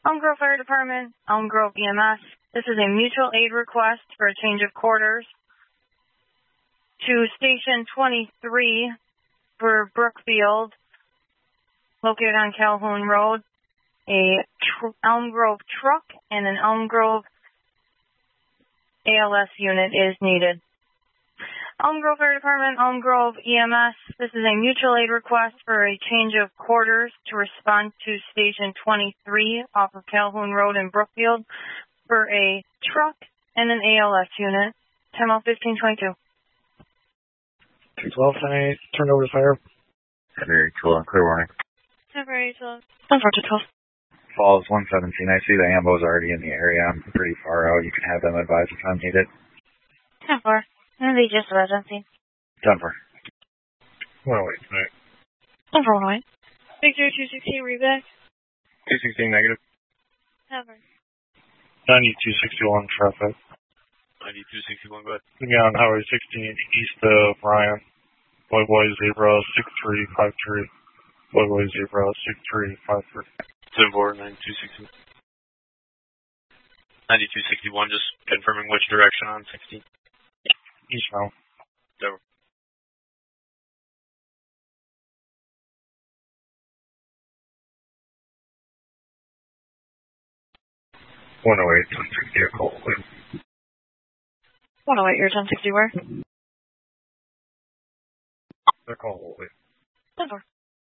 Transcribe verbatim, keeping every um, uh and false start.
Elm Grove Fire Department, Elm Grove E M S. This is a mutual aid request for a change of quarters to Station twenty-three for Brookfield, located on Calhoun Road. A tr Elm Grove truck and an Elm Grove A L S unit is needed. Elm Grove Fire Department, Elm Grove E M S. This is a mutual aid request for a change of quarters to respond to Station twenty-three off of Calhoun Road in Brookfield for a truck and an A L S unit. ten L fifteen twenty-two. two twelve, ten eight, turned over to fire. February twelfth, clear warning. February twelfth. ten four two twelve. Falls one seventeen. I see the ambo's already in the area. I'm pretty far out. You can have them advise if I'm needed. ten four. Maybe just emergency. ten four. one oh eight, tonight. ten four one oh eight. Victor two sixteen, read back. two sixteen negative. Cover. ninety-two sixty-one traffic. ninety-two sixty-one, go ahead. Looking on Highway sixteen east of Ryan. Boy Boy Zebra six three five three. Boy Boy Zebra six three five three. ten four, ninety-two sixty-one. ninety-two sixty-one, just confirming which direction on sixteen. Eastbound. Over. one oh eight, ten sixty, a call. one oh eight, you're ten sixty where? They're called. ten four.